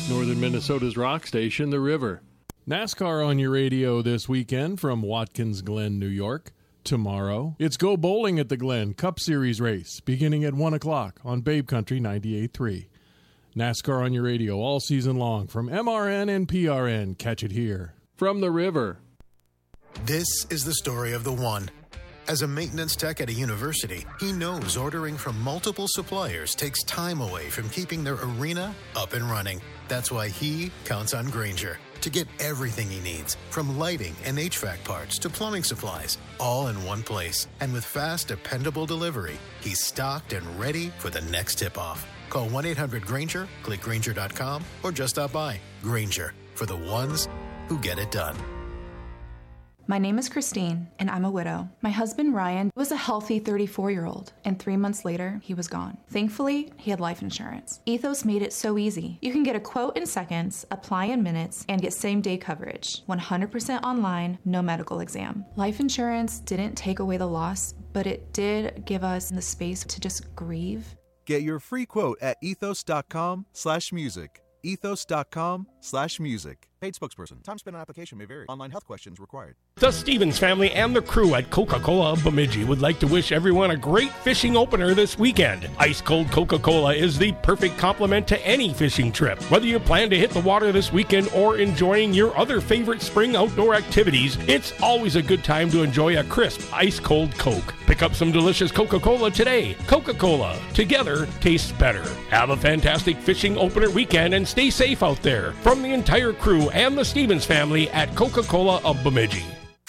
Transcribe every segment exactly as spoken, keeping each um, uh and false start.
Northern Minnesota's rock station, The River. NASCAR on your radio this weekend from Watkins Glen, New York. Tomorrow, it's Go Bowling at the Glen Cup Series race, beginning at one o'clock on Babe Country ninety-eight point three. NASCAR on your radio all season long from M R N and P R N. Catch it here. From The River. This is the story of the one. As a maintenance tech at a university, he knows ordering from multiple suppliers takes time away from keeping their arena up and running. That's why he counts on Grainger to get everything he needs, from lighting and H V A C parts to plumbing supplies, all in one place. And with fast, dependable delivery, he's stocked and ready for the next tip-off. Call one eight hundred Grainger, click Grainger dot com, or just stop by. Grainger, for the ones who get it done. My name is Christine, and I'm a widow. My husband, Ryan, was a healthy thirty-four-year-old, and three months later, he was gone. Thankfully, he had life insurance. Ethos made it so easy. You can get a quote in seconds, apply in minutes, and get same-day coverage. one hundred percent online, no medical exam. Life insurance didn't take away the loss, but it did give us the space to just grieve. Get your free quote at ethos.com slash music. ethos.com slash music. Paid spokesperson. Time spent on application may vary. Online health questions required. The Stevens family and the crew at Coca-Cola of Bemidji would like to wish everyone a great fishing opener this weekend. Ice-cold Coca-Cola is the perfect complement to any fishing trip. Whether you plan to hit the water this weekend or enjoying your other favorite spring outdoor activities, it's always a good time to enjoy a crisp, ice-cold Coke. Pick up some delicious Coca-Cola today. Coca-Cola. Together tastes better. Have a fantastic fishing opener weekend and stay safe out there. From the entire crew and the Stevens family at Coca-Cola of Bemidji.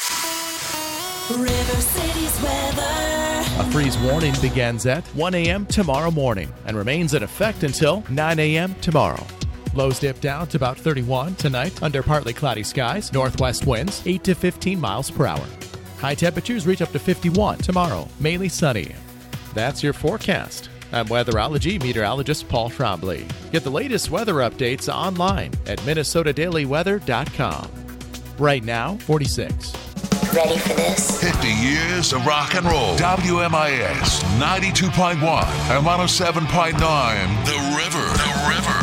River City's weather. A freeze warning begins at one a.m. tomorrow morning and remains in effect until nine a.m. tomorrow. Lows dip down to about thirty-one tonight under partly cloudy skies. Northwest winds eight to fifteen miles per hour. High temperatures reach up to fifty-one tomorrow, mainly sunny. That's your forecast. I'm weatherology meteorologist Paul Trombley. Get the latest weather updates online at minnesota daily weather dot com. Right now, forty-six. Ready for this? fifty years of rock and roll. W M I S ninety-two point one and one oh seven point nine. The River. The River.